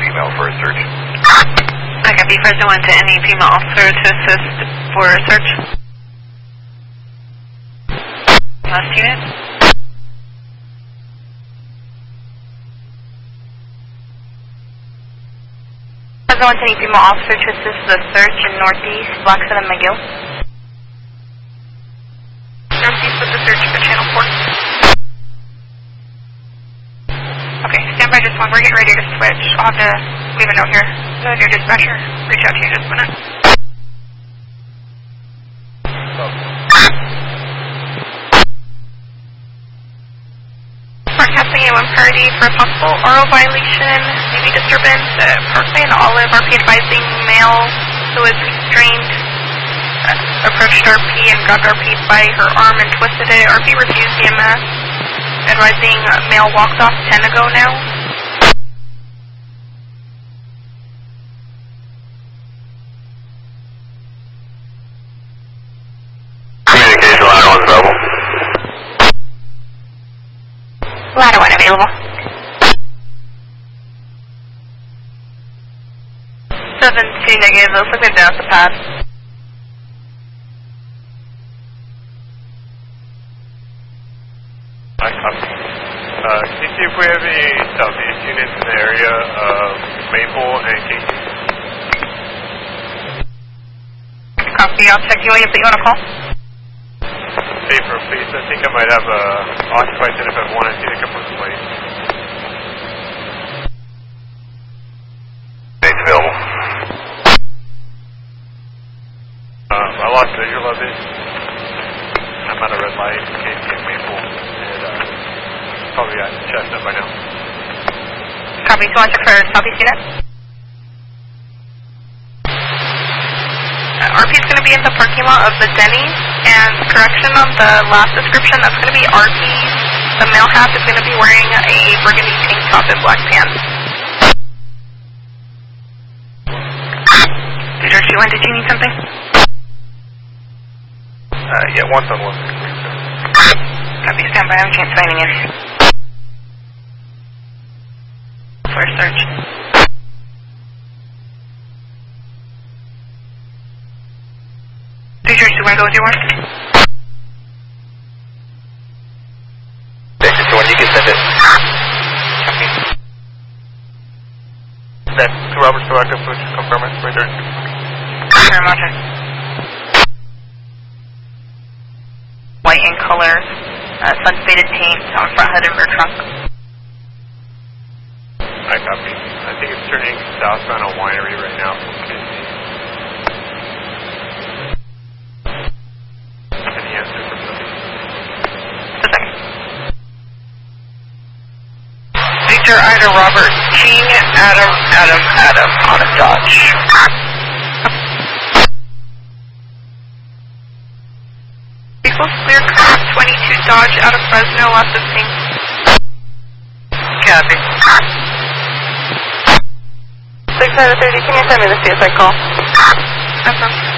female for a search. I copy. Fresno 1 to any female officer to assist for a search. Last unit. Fresno 1 to any female officer to assist the search in Northeast, Blackstone and McGill. Northeast with the search for Channel 4. Okay, stand by just one. We're getting ready to switch. I'll have to leave a note here. No, your dispatcher. Reach out to you in just a minute. Broadcasting A1 priority for a possible oral violation, maybe disturbance at Parkway and Olive. RP advising male who is restrained approached RP and grabbed RP by her arm and twisted it. RP refused EMS. Advising male walked off 10 ago now. Communication ladder 1 available. Ladder 1 available. 7-2 negative, looks like they're down at the pad. I copy. Can you see if we have any southeast units in the area of Maple and Casey? Copy, I'll check you when you want to call. Paper, please. I think I might have a occupied unit of 1 and 2 to come from the place. Dates available. I lost visual of it. I'm at a red light, Casey and Maple, and probably got Chestnut by now. Copy, so I'll check for southeast unit. RP is going to be in the parking lot of the Denny's, and correction on the last description, that's going to be RP. The male half is going to be wearing a burgundy tank top and black pants. George, did you need something? Yeah, 1 on 1. Copy, stand by, I'm transferring you. For a search. George, do you want to go with your work? Station 1, you can send it. Copy. That Robert's directive, please confirm it. Right there. Very much. White in color, sun faded paint on front hood and rear trunk. I copy. I think it's turning southbound on Winery right now from Casey. Any answer from them? Just a second. Victor Ida Robert King Adam on a Dodge. Vehicles clear curve 22 Dodge out of Fresno, lots of things. Copy. 6 out of 30, can you send me the CSI call? That's